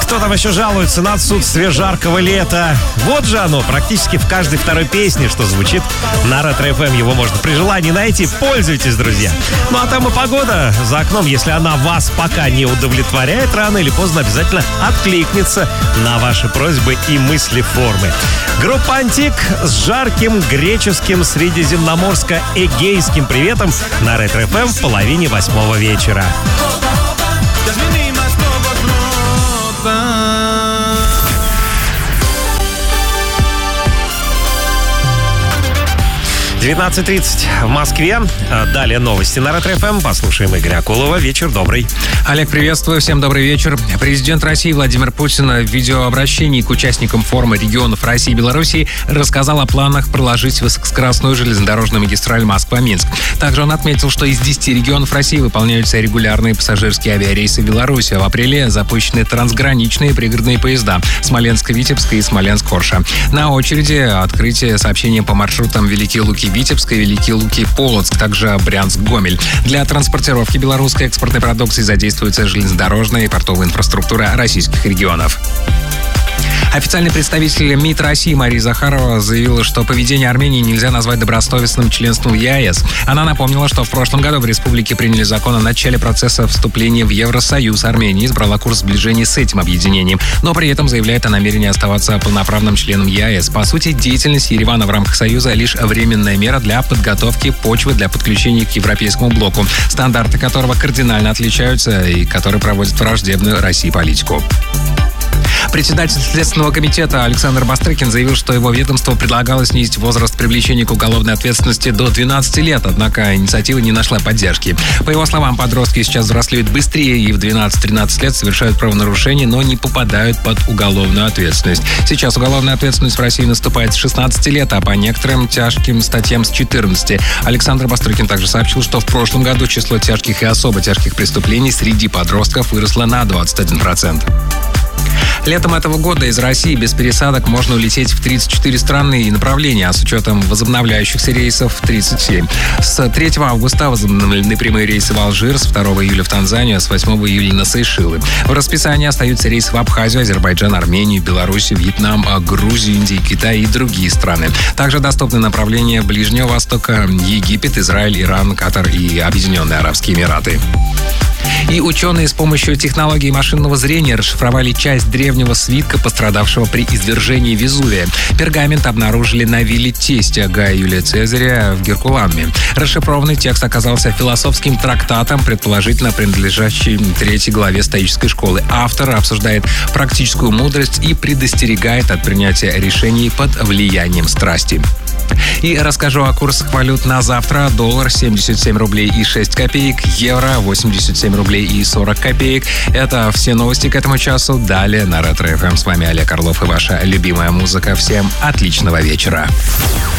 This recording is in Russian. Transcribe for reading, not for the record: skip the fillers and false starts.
Кто там еще жалуется на отсутствие жаркого лета? Вот же оно, практически в каждой второй песне, что звучит на Ретро-ФМ. Его можно при желании найти. Пользуйтесь, друзья. Ну а там и погода за окном, если она вас пока не удовлетворяет, рано или поздно обязательно откликнется на ваши просьбы и мысли формы. Группа «Антик» с жарким греческим средиземноморско-эгейским приветом на Ретро-ФМ в половине 8 вечера. 19:30 в Москве. Далее новости на Ретро-ФМ. Послушаем Игоря Акулова. Вечер добрый. Олег, приветствую. Всем добрый вечер. Президент России Владимир Путин в видеообращении к участникам форума регионов России и Беларуси рассказал о планах проложить высокоскоростную железнодорожную магистраль Москва-Минск. Также он отметил, что из 10 регионов России выполняются регулярные пассажирские авиарейсы в Беларусь. В апреле запущены трансграничные пригородные поезда Смоленск-Витебск и Смоленск-Орша. На очереди открытие сообщения по маршрутам Великие Луки-Витебск и Великие Луки-Полоцк, также Брянск-Гомель. Для транспортировки белорусской экспортной продукции задействуется железнодорожная и портовая инфраструктура российских регионов. Официальный представитель МИД России Мария Захарова заявила, что поведение Армении нельзя назвать добросовестным членством в ЕАЭС. Она напомнила, что в прошлом году в республике приняли закон о начале процесса вступления в Евросоюз. Армения избрала курс сближения с этим объединением, но при этом заявляет о намерении оставаться полноправным членом ЕАЭС. По сути, деятельность Еревана в рамках Союза лишь временная мера для подготовки почвы для подключения к Европейскому блоку, стандарты которого кардинально отличаются и которые проводят враждебную России политику. Председатель Следственного комитета Александр Бастрыкин заявил, что его ведомство предлагало снизить возраст привлечения к уголовной ответственности до 12 лет, однако инициатива не нашла поддержки. По его словам, подростки сейчас взрослеют быстрее и в 12-13 лет совершают правонарушения, но не попадают под уголовную ответственность. Сейчас уголовная ответственность в России наступает с 16 лет, а по некоторым тяжким статьям с 14. Александр Бастрыкин также сообщил, что в прошлом году число тяжких и особо тяжких преступлений среди подростков выросло на 21%. Летом этого года из России без пересадок можно улететь в 34 страны и направления, а с учетом возобновляющихся рейсов 37. С 3 августа возобновлены прямые рейсы в Алжир, с 2 июля в Танзанию, а с 8 июля на Сейшелы. В расписании остаются рейсы в Абхазию, Азербайджан, Армению, Беларусь, Вьетнам, Грузию, Индию, Китай и другие страны. Также доступны направления Ближнего Востока, Египет, Израиль, Иран, Катар и Объединенные Арабские Эмираты. И ученые с помощью технологии машинного зрения расшифровали часть древнего свитка, пострадавшего при извержении Везувия. Пергамент обнаружили на вилле тестя Гая Юлия Цезаря в Геркулануме. Расшифрованный текст оказался философским трактатом, предположительно принадлежащим 3 главе стоической школы. Автор обсуждает практическую мудрость и предостерегает от принятия решений под влиянием страсти. И расскажу о курсах валют на завтра. Доллар 77 рублей и 6 копеек, евро 87 рублей и 40 копеек. Это все новости к этому часу. Далее на Ретро-ФМ. С вами Олег Орлов и ваша любимая музыка. Всем отличного вечера.